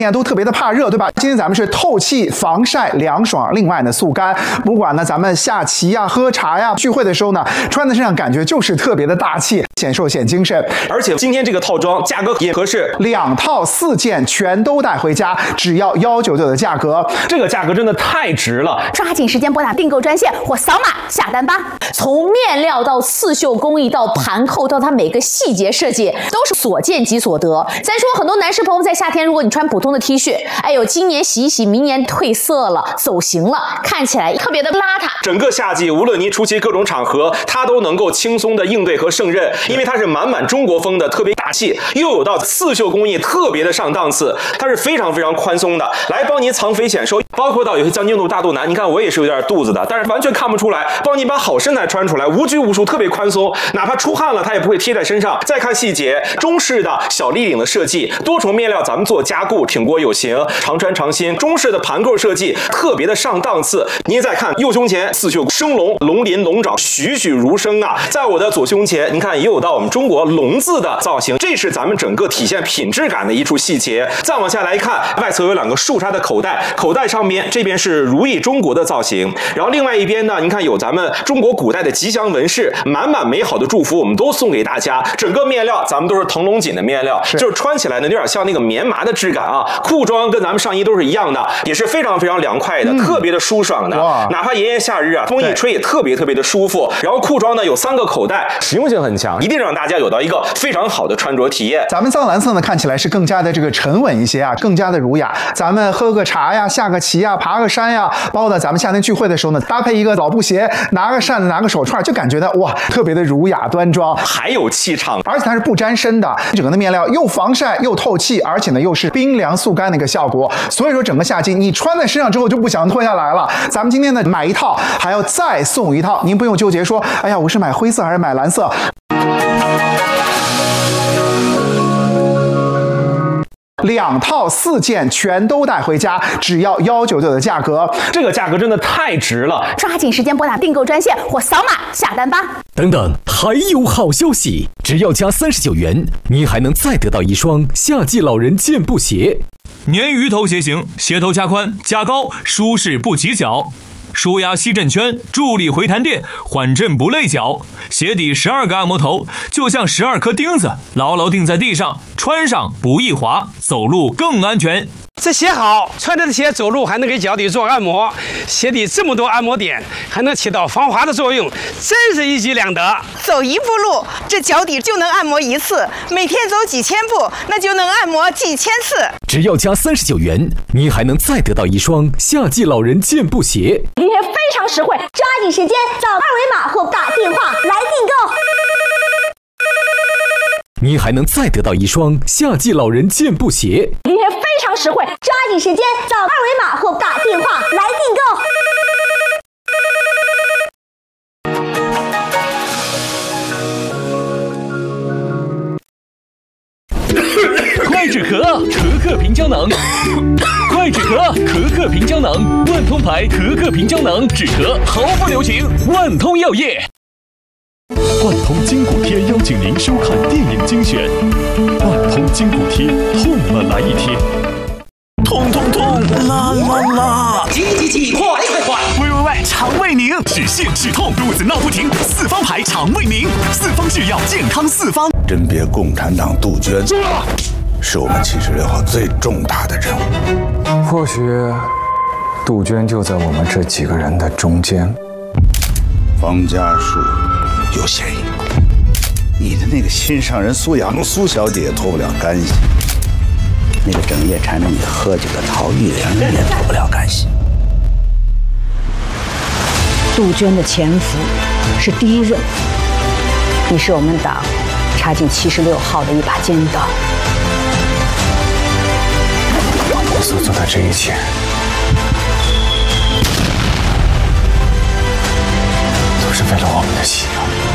都特别的怕热，对吧？今天咱们是透气、防晒、凉爽，另外呢速干。不管呢咱们下棋呀、喝茶呀、聚会的时候呢，穿在身上感觉就是特别的大气，显瘦显精神。 而且今天这个套装价格也合适 ，2套4件全都带回家，只要199的价格， 这个价格真的太值了！ 抓紧时间拨打订购专线或扫码下单吧。从面料到刺绣工艺到盘扣到它每个细节设计，都是所见即所得。咱说很多男士朋友在夏天，如果你穿普通的 T 恤，哎呦，今年洗一洗，明年褪色了、走形了，看起来特别的邋遢。 整个夏季，无论您出席各种场合，它都能够轻松的应对和胜任，因为它是满满中国风的，特别大气，又有到刺绣工艺特别的上档次，它是非常非常宽松的，来帮您藏肥显瘦。包括到有些将经度大肚腩，你看我也是有点肚子的，但是完全看不出来，帮你把好身材穿出来，无拘无束，特别宽松，哪怕出汗了，它也不会贴在身上。再看细节，中式的小立领的设计，多重面料咱们做加固，挺过有型，常穿常新。中式的盘扣设计特别的上档次。您再看右胸前刺绣生龙、龙鳞、龙爪，栩栩如生啊！在我的左胸前，您看也有到我们中国龙字的造型，这是咱们整个体现品质感的一处细节。再往下来看，外侧有2个竖插的口袋，口袋上面这边是如意中国的造型，然后另外一边呢，您看有咱们中国古代的吉祥纹饰，满满美好的祝福，我们都送给大家。整个面料咱们都是腾龙锦的面料，就是穿起来呢有点像那个棉麻的质感啊。裤装跟咱们上衣都是一样的，也是非常非常凉快的，特别的舒爽的。哪怕炎炎夏日啊，风一吹也特别特别的舒服。然后裤装呢有3个口袋，实用性很强，一定让大家有到一个非常好的穿着体验。 咱们藏蓝色呢看起来是更加的这个沉稳一些啊，更加的儒雅。咱们喝个茶呀、下个棋呀、爬个山呀，包括呢咱们夏天聚会的时候呢，搭配一个老布鞋，拿个扇子、拿个手串，就感觉到哇，特别的儒雅端庄， 还有气场， 而且它是不沾身的。整个的面料又防晒又透气，而且呢又是冰凉速干的一个效果。所以说整个夏季你穿在身上之后就不想脱下来了。咱们今天呢买一套还要再送一套，您不用纠结说，哎呀，我是买灰色还是买蓝色。2套4件全都带回家，只要199的价格， 这个价格真的太值了！ 抓紧时间拨打订购专线或扫码下单吧。 等等，还有好消息！只要加39元，您还能再得到一双夏季老人健步鞋。 鲶鱼头鞋型，鞋头加宽加高，舒适不挤脚。舒压吸震圈，助力回弹垫，缓震不累脚。鞋底12个按摩头，就像12颗钉子，牢牢钉在地上，穿上不易滑，走路更安全。 这鞋好，穿着的鞋走路还能给脚底做按摩，鞋底这么多按摩点，还能起到防滑的作用，真是一举两得。 走一步路，这脚底就能按摩1次；每天走几千步，那就能按摩几千次。 只要加39元，您还能再得到一双夏季老人健步鞋。 今天非常实惠，抓紧时间扫2维码或打电话来订购。 您还能再得到一双夏季老人健步鞋。 今天非常实惠，抓紧时间扫2维码或打电话来订购。 快止咳，咳咳平胶囊。快止咳，咳咳平胶囊。万通牌咳咳平胶囊，止咳毫不留情。万通药业。万通筋骨贴邀请您收看电影精选。万通筋骨贴，痛了来一贴。痛痛痛，啦啦啦！ 挤，快！喂，肠胃宁，止泻止痛，肚子闹不停，4方牌肠胃宁，4方制药，健康4方。 甄别共产党杜鹃，是我们76号最重大的任务。 或许杜鹃就在我们这几个人的中间。 方家树有嫌疑，你的那个心上人苏阳苏小姐也脱不了干系，那个整夜缠着你喝酒的陶玉玲也脱不了干系。 杜鹃的潜伏是第一任务，你是我们党插进76号的一把尖刀。 我所做的这一切，都是为了我们的希望。